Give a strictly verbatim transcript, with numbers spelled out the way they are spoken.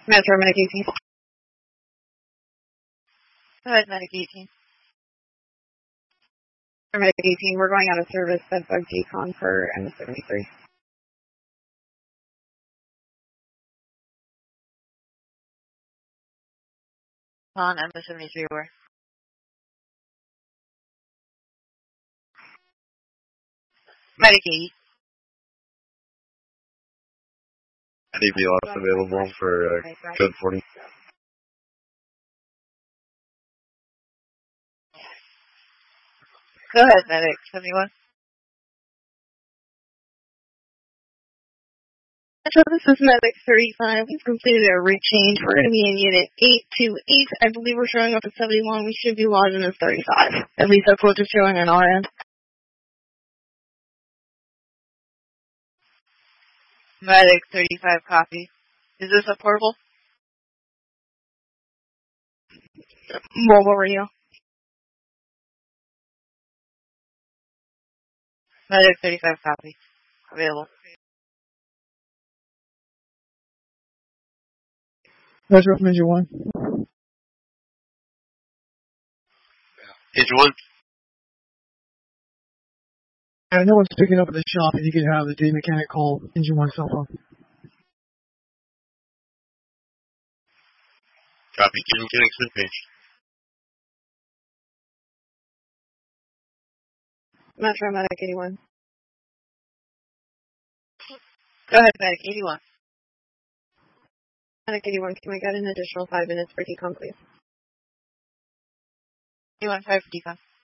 Metro Medic eighteen. Go ahead, Medic eighteen. Medic eighteen, we're going out of service at Bug Decon for M seventy-three. On M seventy-three, where? Medic eighty. D B loss available for uh, code forty. Go ahead, Medic seventy-one. So this is Medic thirty-five. We've completed a route change. We're going to be in Unit eight two eight. I believe we're showing up at seventy-one. We should be logging as thirty-five. At least that's what it's showing on our end. Medic thirty-five, copy. Is this a portable? Mobile radio. Medic thirty-five, copy. Available. That's from Engine one. Engine one? I know one's picking up at the shop, and you can have the day mechanic call Engine one cell phone. Copy. Day mechanic's been paged. Metro Medic eighty-one. Go ahead, Medic eighty-one. Medic eighty-one, can we get an additional five minutes for decon, please? eighty-one, five for decon.